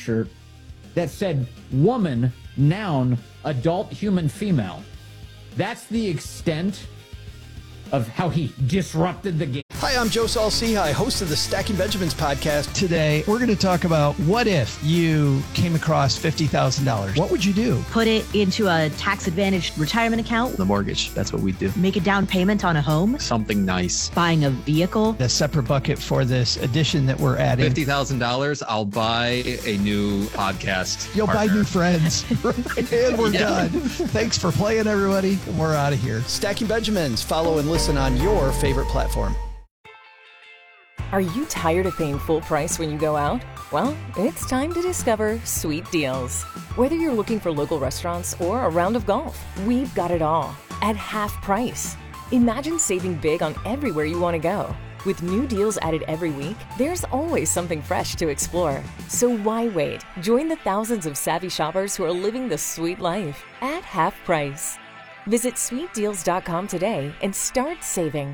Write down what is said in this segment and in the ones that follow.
T-shirt that said woman, noun, adult, human, female. That's the extent of how he disrupted the game. Hi, I'm Joe Saul-Sehy, host of the Stacking Benjamins podcast. Today, we're going to talk about what if you came across $50,000. What would you do? Put it into a tax-advantaged retirement account. The mortgage, that's what we do. Make a down payment on a home. Something nice. Buying a vehicle. A separate bucket for this addition that we're adding. $50,000, I'll buy a new podcast You'll partner. buy new friends. And we're done. Thanks for playing, everybody. We're out of here. Stacking Benjamins. Follow and listen on your favorite platform. Are you tired of paying full price when you go out? Well, it's time to discover Sweet Deals. Whether you're looking for local restaurants or a round of golf, we've got it all at half price. Imagine saving big on everywhere you want to go. With new deals added every week, there's always something fresh to explore. So why wait? Join the thousands of savvy shoppers who are living the sweet life at half price. Visit sweetdeals.com today and start saving.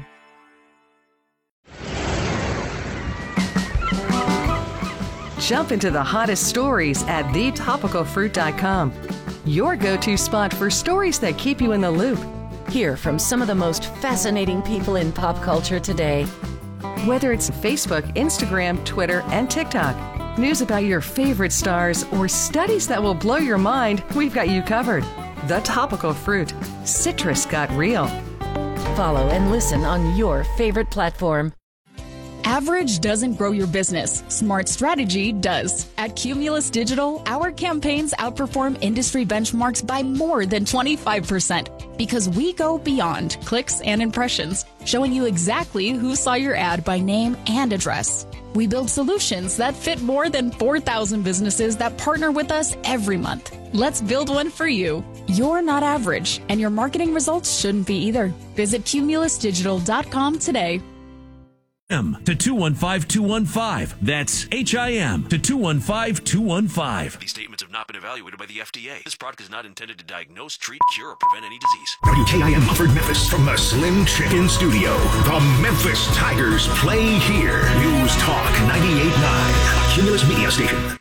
Jump into the hottest stories at thetopicalfruit.com. Your go-to spot for stories that keep you in the loop. Hear from some of the most fascinating people in pop culture today. Whether it's Facebook, Instagram, Twitter, and TikTok, news about your favorite stars, or studies that will blow your mind, we've got you covered. The Topical Fruit. Citrus got real. Follow and listen on your favorite platform. Average doesn't grow your business. Smart strategy does. At Cumulus Digital, our campaigns outperform industry benchmarks by more than 25% because we go beyond clicks and impressions, showing you exactly who saw your ad by name and address. We build solutions that fit more than 4,000 businesses that partner with us every month. Let's build one for you. You're not average, and your marketing results shouldn't be either. Visit cumulusdigital.com today. HIM to 215-215. That's HIM to 215-215. These statements have not been evaluated by the FDA. This product is not intended to diagnose, treat, cure, or prevent any disease. WKIM Hartford, Memphis, from the Slim Chicken Studio. The Memphis Tigers play here. News Talk 98.9, a Cumulus Media Station.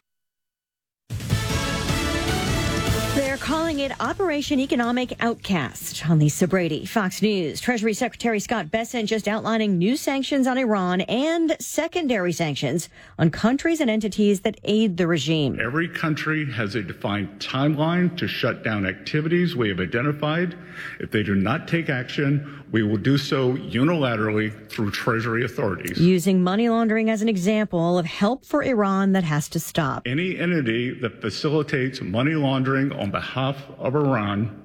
They're calling it Operation Economic Outcast. On Lisa Brady, Fox News. Treasury Secretary Scott Bessent just outlining new sanctions on Iran and secondary sanctions on countries and entities that aid the regime. Every country has a defined timeline to shut down activities we have identified. If they do not take action, we will do so unilaterally through Treasury authorities. Using money laundering as an example of help for Iran that has to stop. Any entity that facilitates money laundering on behalf of Iran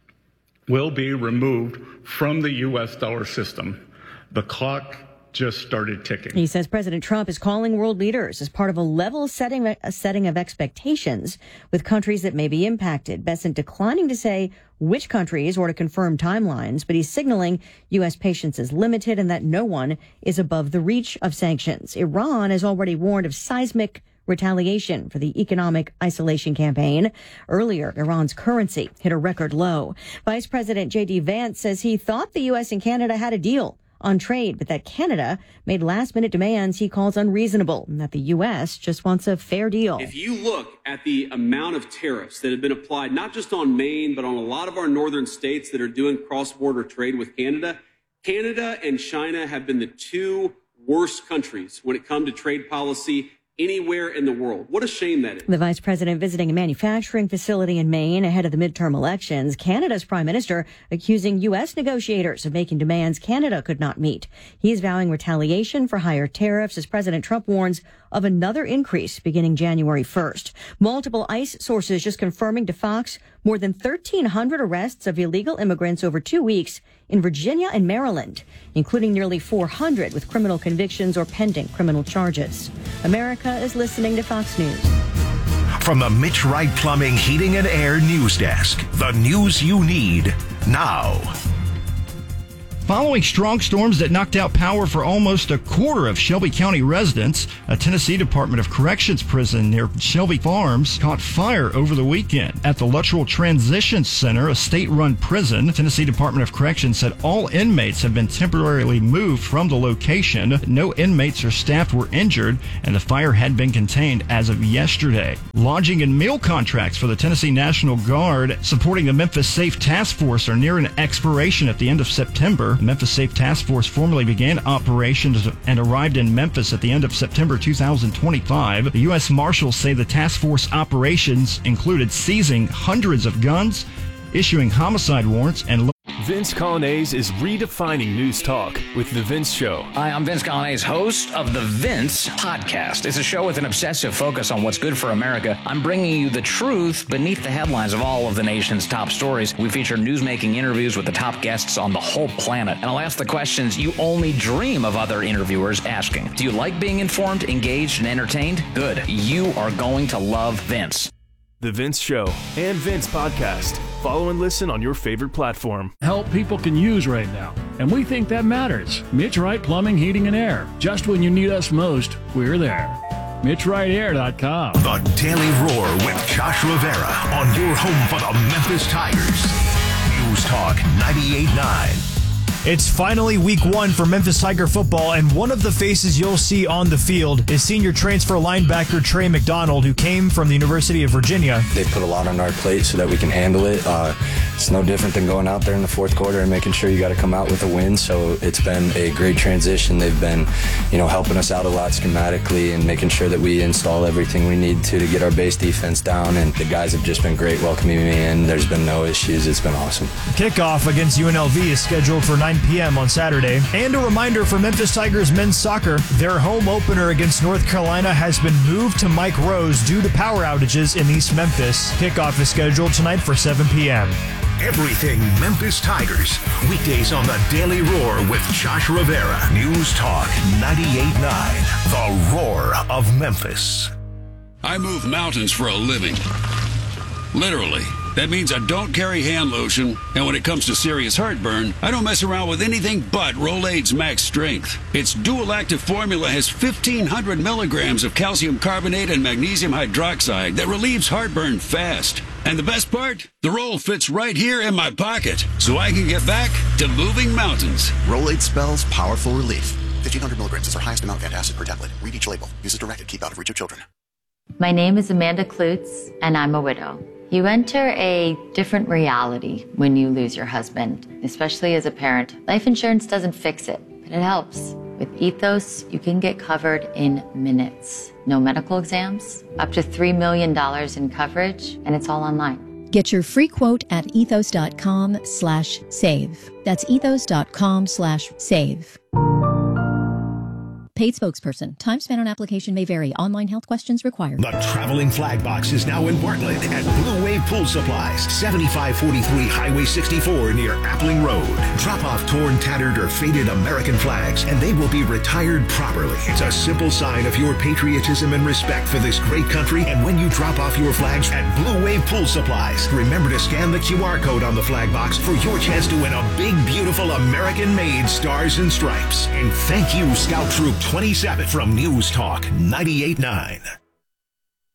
will be removed from the U.S. dollar system. The clock just started ticking. He says President Trump is calling world leaders as part of a level setting of expectations with countries that may be impacted. Bessent declining to say which countries or to confirm timelines, but he's signaling U.S. patience is limited and that no one is above the reach of sanctions. Iran has already warned of seismic retaliation for the economic isolation campaign. Earlier, Iran's currency hit a record low. Vice President J.D. Vance says he thought the U.S. and Canada had a deal on trade, but that Canada made last-minute demands he calls unreasonable, and that the U.S. just wants a fair deal. If you look at the amount of tariffs that have been applied, not just on Maine, but on a lot of our northern states that are doing cross-border trade with Canada, Canada and China have been the two worst countries when it comes to trade policy anywhere in the world. What a shame that is. The vice president visiting a manufacturing facility in Maine ahead of the midterm elections. Canada's prime minister accusing U.S. negotiators of making demands Canada could not meet. He is vowing retaliation for higher tariffs as President Trump warns of another increase beginning January 1st. Multiple ICE sources just confirming to Fox more than 1,300 arrests of illegal immigrants over 2 weeks in Virginia and Maryland, including nearly 400 with criminal convictions or pending criminal charges. America is listening to Fox News. From the Mitch Wright Plumbing, Heating, and Air News Desk, the news you need now. Following strong storms that knocked out power for almost a quarter of Shelby County residents, a Tennessee Department of Corrections prison near Shelby Farms caught fire over the weekend. At the Luttrell Transition Center, a state-run prison, the Tennessee Department of Corrections said all inmates have been temporarily moved from the location. No inmates or staff were injured, and the fire had been contained as of yesterday. Lodging and meal contracts for the Tennessee National Guard supporting the Memphis Safe Task Force are nearing expiration at the end of September. The Memphis Safe Task Force formally began operations and arrived in Memphis at the end of September 2025. The U.S. Marshals say the task force operations included seizing hundreds of guns, issuing homicide warrants, and Vince Coglianese is redefining news talk with The Vince Show. Hi, I'm Vince Coglianese, host of The Vince Podcast. It's a show with an obsessive focus on what's good for America. I'm bringing you the truth beneath the headlines of all of the nation's top stories. We feature newsmaking interviews with the top guests on the whole planet. And I'll ask the questions you only dream of other interviewers asking. Do you like being informed, engaged, and entertained? Good. You are going to love Vince. The Vince Show and Vince Podcast. Follow and listen on your favorite platform. Help people can use right now, and we think that matters. Mitch Wright Plumbing, Heating, and Air. Just when you need us most, we're there. MitchWrightAir.com. The Daily Roar with Josh Rivera on your home for the Memphis Tigers. News Talk 98.9. It's finally week 1 for Memphis Tiger football, and one of the faces you'll see on the field is senior transfer linebacker Trey McDonald, who came from the University of Virginia. They put a lot on our plate so that we can handle it. It's no different than going out there in the fourth quarter and making sure you got to come out with a win, so it's been a great transition. They've been, helping us out a lot schematically and making sure that we install everything we need to get our base defense down, and the guys have just been great welcoming me in. There's been no issues. It's been awesome. Kickoff against UNLV is scheduled for 9 p.m. on Saturday. And a reminder for Memphis Tigers men's soccer, their home opener against North Carolina has been moved to Mike Rose due to power outages in East Memphis. Kickoff is scheduled tonight for 7 p.m. Everything Memphis Tigers. Weekdays on the Daily Roar with Josh Rivera. News Talk 98.9. The Roar of Memphis. I move mountains for a living. Literally. That means I don't carry hand lotion, and when it comes to serious heartburn, I don't mess around with anything but Rolaids Max Strength. Its dual-active formula has 1,500 milligrams of calcium carbonate and magnesium hydroxide that relieves heartburn fast. And the best part? The roll fits right here in my pocket, so I can get back to moving mountains. Rolaids spells powerful relief. 1,500 milligrams is our highest amount of antacid per tablet. Read each label. Use as directed. Keep out of reach of children. My name is Amanda Klutz, and I'm a widow. You enter a different reality when you lose your husband, especially as a parent. Life insurance doesn't fix it, but it helps. With Ethos, you can get covered in minutes. No medical exams, up to $3 million in coverage, and it's all online. Get your free quote at ethos.com/save. That's ethos.com/save. Paid spokesperson. Time spent on application may vary. Online health questions required. The traveling flag box is now in Bartlett at Blue Wave Pool Supplies, 7543 Highway 64 near Appling Road. Drop off torn, tattered, or faded American flags, and they will be retired properly. It's a simple sign of your patriotism and respect for this great country. And when you drop off your flags at Blue Wave Pool Supplies, remember to scan the QR code on the flag box for your chance to win a big, beautiful American-made Stars and Stripes. And thank you, Scout Troop 27 from News Talk 98.9.